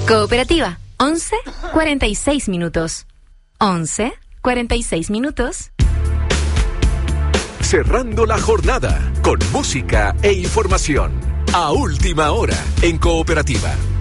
Cooperativa, 11:46 minutos. 11:46 minutos. Cerrando la jornada con música e información. A última hora en Cooperativa.